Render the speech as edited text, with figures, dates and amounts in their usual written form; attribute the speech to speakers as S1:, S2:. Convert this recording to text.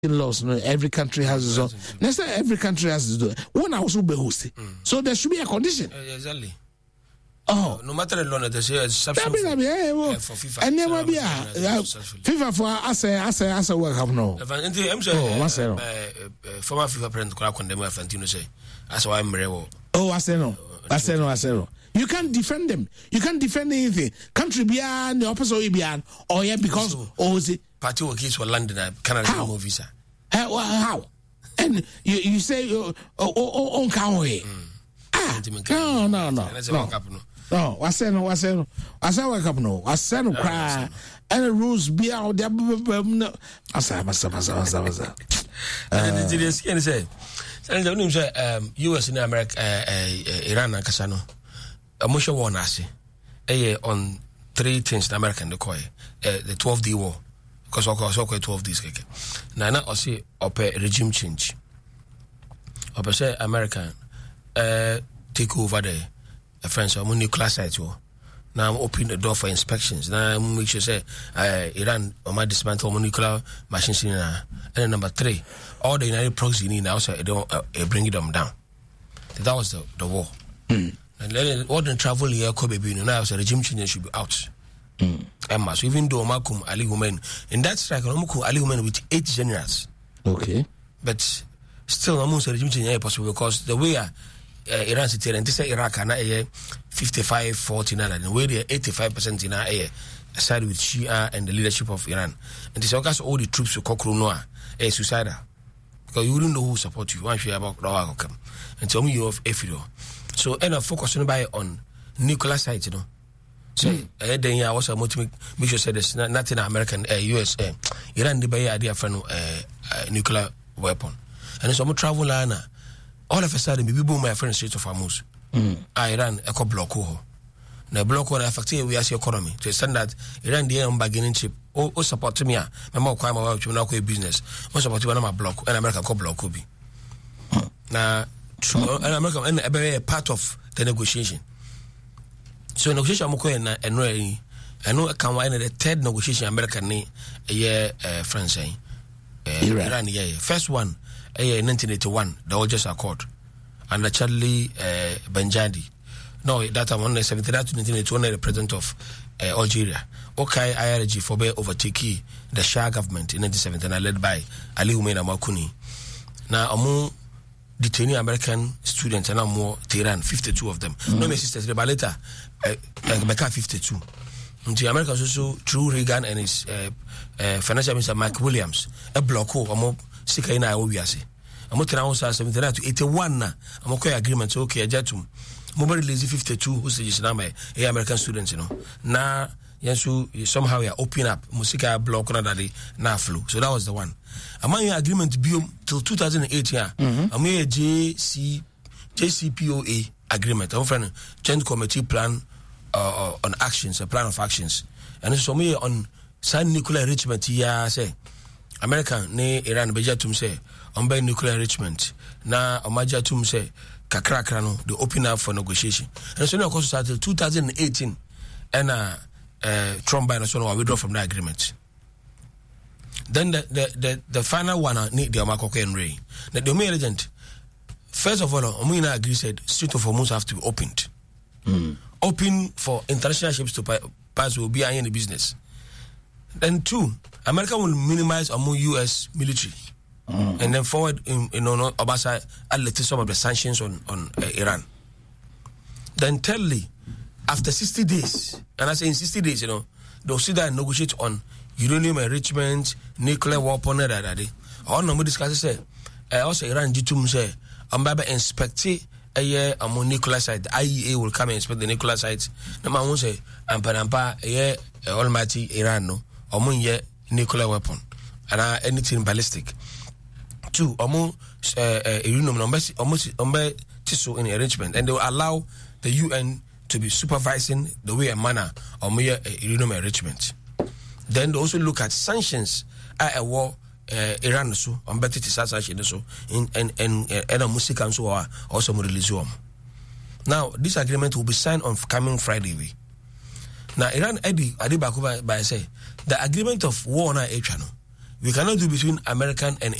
S1: laws. No, every country has its own. Next time, every country has its own. One also be hosted. So there should be a condition.
S2: Exactly.
S1: Oh,
S2: no matter the law, there's a substitute for FIFA.
S1: And never be FIFA for us work have no.
S2: Former FIFA president could condemn Infantino say, "That's why I'm real."
S1: Oh, I say no. You can't defend them. You can't defend anything. Country beyond the opposite beyond, or yeah, because
S2: party workers for London, Canada no visa.
S1: How? And you say on Kawe. No, I said no. I said wake up no. I said no cry. And the rules be out there. Masa.
S2: US in America, Iran and Kasano. A musha war nasi. On 3 things in America and the 12D war. Because I was 12 days. Now I see up a regime change. Up say American take over the friends of nuclear sites. Now I'm opening the door for inspections. Now I'm make sure say Iran might dismantle nuclear machines. And then number 3, all the United proxies in now so bring them down. That was the war. And then all the travel here could be now so regime change should be out. Emma, so even though Makum Ali women in that strike, Makum Ali women with 8 generals.
S1: Okay,
S2: but still almost a regime change possible because the way Iran city and this Iraq and 55-49 and the way they 85% in our side with Shia and the leadership of Iran. And this because all the troops to Kokru Noah suicidal because you wouldn't know who support you. One share about Rawakam and tell me you of Efido. So end up focusing by on nuclear sites, you know. So then I was a motive make sure say there's nothing American US Iran the buy idea for nuclear weapon. And so I'm travel lana. All of a sudden we boom my friend Strait of Hormuz. Iran a block ho. Na block ho affect we as economy. To extend that Iran the bargaining chip o support me my mom kwa my wife na ko business. Mo support we na my block and America ko block bi. Na and America and a part of the negotiation. So negotiation I'm going to I know can why the third negotiation American ni France Iran first one in 1981 the Algiers Accord under Charlie Benjadi. No, that time 1970 to 1981 the president of Algeria. Okay, IRG for be overtake the Shah government in 1979 led by Ali Umayyad Makuni. Now among detaining American students and now more Tehran 52 of them. No my sisters but later Becca 52. The Americans also through Reagan and his financial minister Mike Williams a block amo sika ina owiase. Amo tena 79 to 81 na amo ko agreement okay ajatum. Mo be release 52 who says na my American students you know. Na yensu somehow we are open up musika block na that na flow. So that was the one. Among your agreement biom till 2008 here. Amo JCPOA agreement. I'm friend Joint Committee Plan on actions, a plan of actions. And so me on sign nuclear enrichment here say America ne Iran beja tum say on by nuclear enrichment. Na omaja tum say kakra no they open up for negotiation. And so now of course until 2018 and Trump by so withdraw from the agreement. Then the final one need the Amakoko and Ray. The main agent first of all, Omina agree said Strait of Hormuz have to be opened. Open for international ships to pass will be in the business. Then 2, America will minimize among US military. And then forward Obasa alerted some of the sanctions on Iran. Then thirdly, after 60 days, and I say in 60 days, they'll sit down and negotiate on uranium enrichment, nuclear weapon, all no discuss say also Iran G2 say I'm about to inspect a nuclear site. The IEA will come and inspect the nuclear sites. No man won't say ampa almighty Iran no or nuclear weapon and anything ballistic. 2 uranium almost tissue in arrangement, and they will allow the UN to be supervising the way and manner of uranium enrichment. Then they also look at sanctions at a war. Iran so on better to so and music and so are also release. Now this agreement will be signed on coming Friday. Now Iran Adi Bakuba by say the agreement of war na channel We cannot do between American and